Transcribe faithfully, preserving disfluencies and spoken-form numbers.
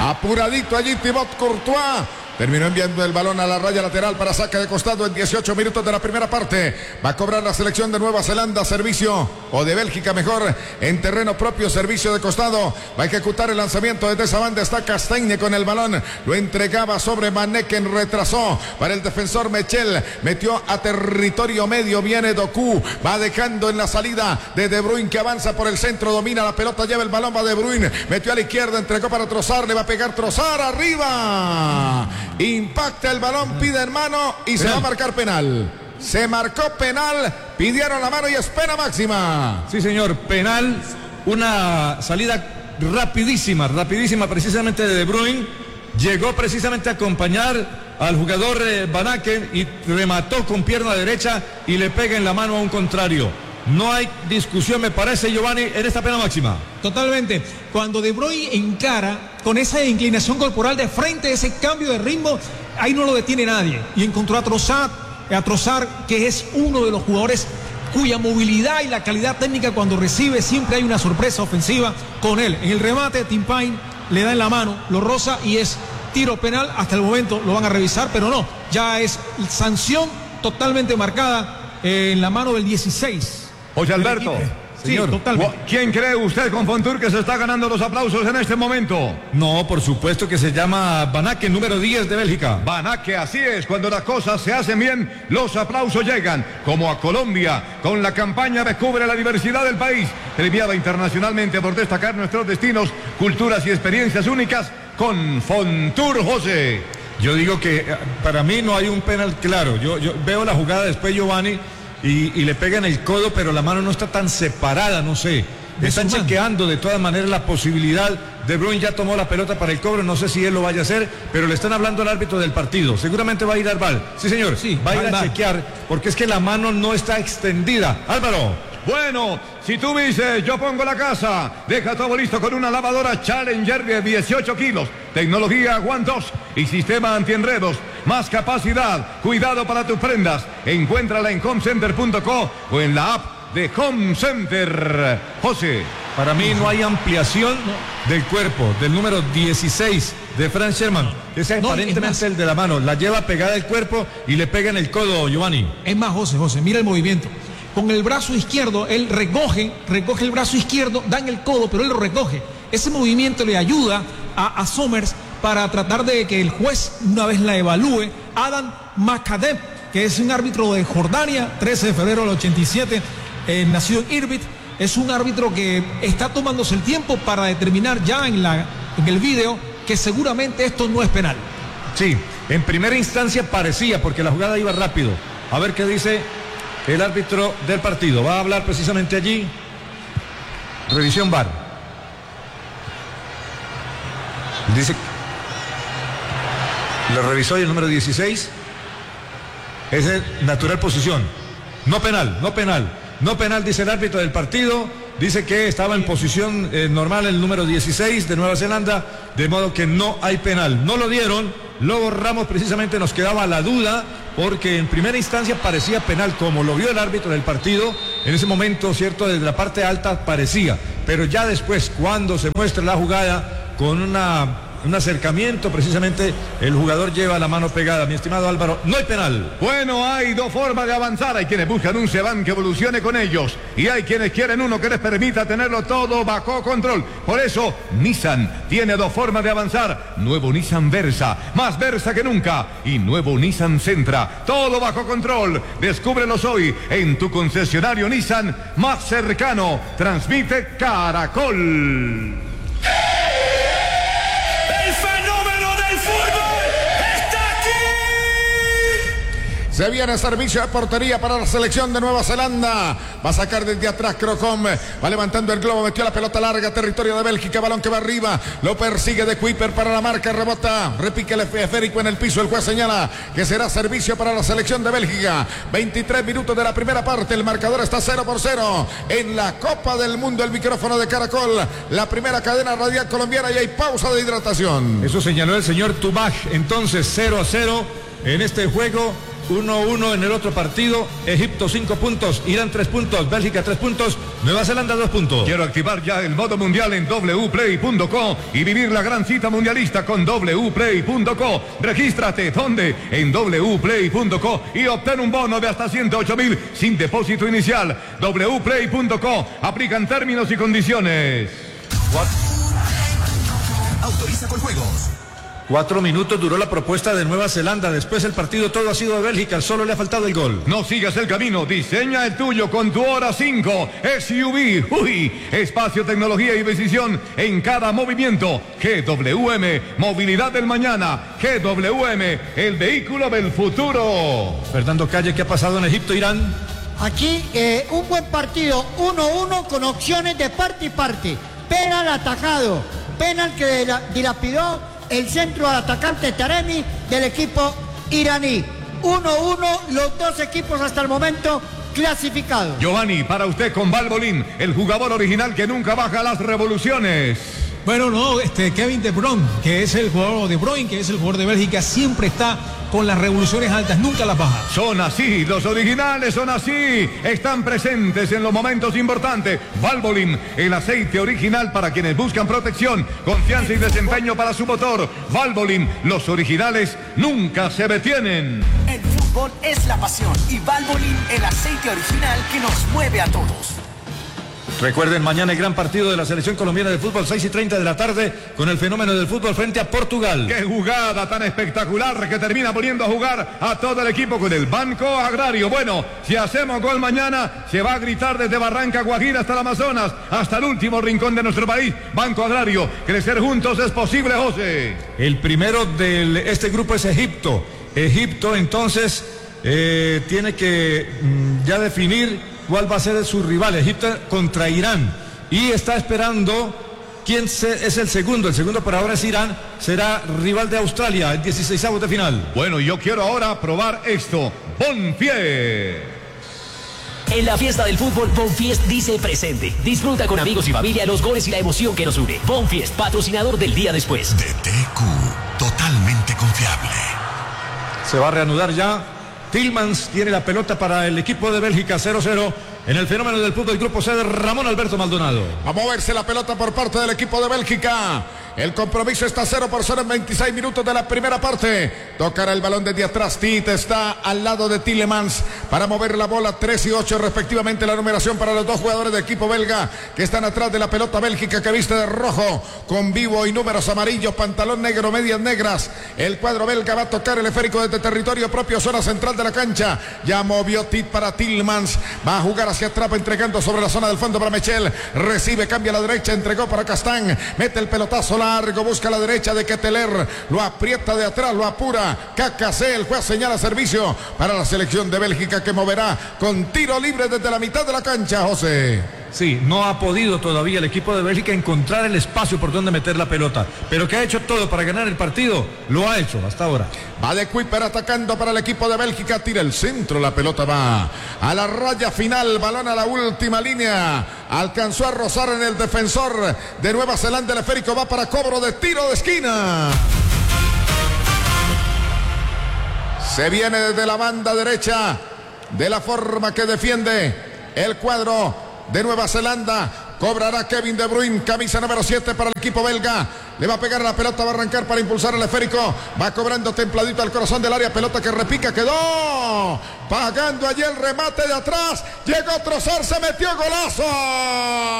Apuradito allí Thibaut Courtois. Terminó enviando el balón a la raya lateral para saque de costado en dieciocho minutos de la primera parte. Va a cobrar la selección de Nueva Zelanda, servicio, o de Bélgica mejor, en terreno propio, servicio de costado. Va a ejecutar el lanzamiento desde esa banda. Está Castagne con el balón. Lo entregaba sobre Mané, que retrasó para el defensor Mechel. Metió a territorio medio. Viene Doku. Va dejando en la salida de De Bruyne, que avanza por el centro. Domina la pelota, lleva el balón, va De Bruyne. Metió a la izquierda, entregó para Trossard. Le va a pegar Trossard arriba. Impacta el balón, pide en mano y penal. Se va a marcar penal. Se marcó penal, pidieron la mano y es pena máxima. Sí, señor, penal. Una salida rapidísima, rapidísima precisamente de De Bruyne. Llegó precisamente a acompañar al jugador eh, Van Aken y remató con pierna derecha y le pega en la mano a un contrario. No hay discusión, me parece, Giovanni, en esta pena máxima. Totalmente. Cuando De Bruyne encara con esa inclinación corporal de frente, ese cambio de ritmo, ahí no lo detiene nadie. Y encontró a Trossard, a Trossard, que es uno de los jugadores cuya movilidad y la calidad técnica cuando recibe siempre hay una sorpresa ofensiva con él. En el remate, Tim Payne le da en la mano, lo roza y es tiro penal. Hasta el momento lo van a revisar, pero no, ya es sanción totalmente marcada en la mano del dieciséis. José Alberto. Sí, señor. Totalmente. ¿Quién cree usted con Fontour que se está ganando los aplausos en este momento? No, por supuesto que se llama Van Aken, número diez de Bélgica. Van Aken, así es, cuando las cosas se hacen bien, los aplausos llegan, como a Colombia, con la campaña Descubre la diversidad del país, premiada internacionalmente por destacar nuestros destinos, culturas y experiencias únicas con Fontour, José. Yo digo que para mí no hay un penal claro. Yo, yo veo la jugada después, Giovanni, Y, y le pega en el codo, pero la mano no está tan separada, no sé. Están chequeando de todas maneras la posibilidad. De Bruyne ya tomó la pelota para el cobro, no sé si él lo vaya a hacer, pero le están hablando al árbitro del partido. Seguramente va a ir al V A R. Sí, señor, sí, va a ir a chequear, porque es que la mano no está extendida. Álvaro. Bueno, si tú dices, yo pongo la casa, deja todo listo con una lavadora Challenger de dieciocho kilos, tecnología One dos y sistema antienredos, más capacidad, cuidado para tus prendas. Encuéntrala en home center punto co o en la app de Home Center. José. Para mí no hay ampliación del cuerpo del número dieciséis de Franz Sherman. Ese es no, aparentemente es más, el de la mano. La lleva pegada al cuerpo y le pega en el codo, Giovanni. Es más, José, José, mira el movimiento. Con el brazo izquierdo, él recoge, recoge el brazo izquierdo, da en el codo, pero él lo recoge. Ese movimiento le ayuda a, a Somers para tratar de que el juez una vez la evalúe. Adam Makadeb, que es un árbitro de Jordania, trece de febrero del ochenta y siete, eh, nacido en Irbit, es un árbitro que está tomándose el tiempo para determinar ya en, la, en el video que seguramente esto no es penal. Sí, en primera instancia parecía, porque la jugada iba rápido. A ver qué dice el árbitro del partido. Va a hablar precisamente allí. Revisión V A R. Dice, lo revisó y el número dieciséis es de natural posición. No penal, no penal. No penal, dice el árbitro del partido. Dice que estaba en posición eh, normal el número dieciséis de Nueva Zelanda, de modo que no hay penal. No lo dieron. Luego Ramos precisamente nos quedaba la duda, porque en primera instancia parecía penal, como lo vio el árbitro del partido. En ese momento, cierto, desde la parte alta parecía, pero ya después, cuando se muestra la jugada con una, un acercamiento, precisamente el jugador lleva la mano pegada. Mi estimado Álvaro, no hay penal. Bueno, hay dos formas de avanzar. Hay quienes buscan un Sedan que evolucione con ellos, y hay quienes quieren uno que les permita tenerlo todo bajo control. Por eso Nissan tiene dos formas de avanzar. Nuevo Nissan Versa, más Versa que nunca, y nuevo Nissan Sentra, todo bajo control. Descúbrelos hoy en tu concesionario Nissan más cercano. Transmite Caracol. Se viene servicio de portería para la selección de Nueva Zelanda. Va a sacar desde atrás Crocom. Va levantando el globo, metió la pelota larga, territorio de Bélgica, balón que va arriba. Lo persigue de Kuiper para la marca, rebota. Repique el esférico en el piso. El juez señala que será servicio para la selección de Bélgica. veintitrés minutos de la primera parte. El marcador está cero por cero. En la Copa del Mundo, el micrófono de Caracol. La primera cadena radial colombiana y hay pausa de hidratación. Eso señaló el señor Tubaj. Entonces cero a cero en este juego uno uno en el otro partido. Egipto cinco puntos, Irán tres puntos, Bélgica tres puntos, Nueva Zelanda dos puntos. Quiero activar ya el modo mundial en w play punto co y vivir la gran cita mundialista con w play punto co. Regístrate, ¿dónde? En w play punto co y obtén un bono de hasta ciento ocho mil sin depósito inicial. w play punto co. Aplican términos y condiciones. What? Autoriza con juegos. Cuatro minutos duró la propuesta de Nueva Zelanda. Después el partido todo ha sido de Bélgica. Solo le ha faltado el gol. No sigas el camino. Diseña el tuyo con tu Hora cinco. S U V. Uy. Espacio, tecnología y decisión en cada movimiento. G W M. Movilidad del mañana. G W M. El vehículo del futuro. Fernando Calle, ¿qué ha pasado en Egipto, Irán? Aquí eh, un buen partido. uno uno con opciones de parte y parte. Penal atajado. Penal que dilapidó el centro al atacante Taremi del equipo iraní. uno uno, los dos equipos hasta el momento clasificados. Giovanni, para usted con Valbolín, el jugador original que nunca baja las revoluciones. Bueno, no, este Kevin De Bruyne, que es el jugador de Bruyne, que es el jugador de Bélgica, siempre está con las revoluciones altas, nunca las baja. Son así, los originales son así, están presentes en los momentos importantes. Valvoline, el aceite original para quienes buscan protección, confianza y desempeño para su motor. Valvoline, los originales nunca se detienen. El fútbol es la pasión y Valvoline, el aceite original que nos mueve a todos. Recuerden, mañana el gran partido de la selección colombiana de fútbol, seis y treinta de la tarde, con el fenómeno del fútbol frente a Portugal. ¡Qué jugada tan espectacular que termina poniendo a jugar a todo el equipo con el Banco Agrario! Bueno, si hacemos gol mañana, se va a gritar desde Barranca Guajira hasta el Amazonas, hasta el último rincón de nuestro país. Banco Agrario, crecer juntos es posible, José. El primero de este grupo es Egipto. Egipto, entonces, eh, tiene que mmm, ya definir cuál va a ser su rival. Egipto contra Irán, y está esperando quién se, es el segundo. El segundo por ahora es Irán, será rival de Australia, el dieciseisavo de final. Bueno, yo quiero ahora probar esto. Bonfiest. En la fiesta del fútbol, Bonfiest dice presente. Disfruta con amigos y familia los goles y la emoción que nos une. Bonfiest, patrocinador del día después. D T Q, totalmente confiable. Se va a reanudar ya. Tillmans tiene la pelota para el equipo de Bélgica, cero cero. En el fenómeno del fútbol, grupo C de Ramón Alberto Maldonado. Va a moverse la pelota por parte del equipo de Bélgica. El compromiso está cero por cero en veintiséis minutos de la primera parte. Tocará el balón desde atrás. Tite está al lado de Tielemans para mover la bola. tres y ocho respectivamente la numeración para los dos jugadores del equipo belga que están atrás de la pelota. Bélgica, que viste de rojo con vivo y números amarillos, pantalón negro, medias negras. El cuadro belga va a tocar el esférico desde territorio propio, zona central de la cancha. Ya movió Tite para Tielemans. Va a jugar hacia atrás, entregando sobre la zona del fondo para Michel. Recibe, cambia a la derecha, entregó para Castán. Mete el pelotazo largo, busca a la derecha de Keteler. Lo aprieta de atrás, lo apura. Cacacé, el juez señala servicio para la selección de Bélgica, que moverá con tiro libre desde la mitad de la cancha, José. Sí, no ha podido todavía el equipo de Bélgica encontrar el espacio por donde meter la pelota, pero que ha hecho todo para ganar el partido, lo ha hecho hasta ahora. Va de Kuiper atacando para el equipo de Bélgica, tira el centro, la pelota va a la raya final, balón a la última línea, alcanzó a rozar en el defensor de Nueva Zelanda, el esférico va para cobro de tiro de esquina. Se viene desde la banda derecha, de la forma que defiende el cuadro de Nueva Zelanda. Cobrará Kevin De Bruyne, camisa número siete para el equipo belga. Le va a pegar a la pelota, va a arrancar para impulsar el esférico. Va cobrando templadito al corazón del área. Pelota que repica, quedó pagando allí el remate de atrás. Llegó a trozar, se metió golazo.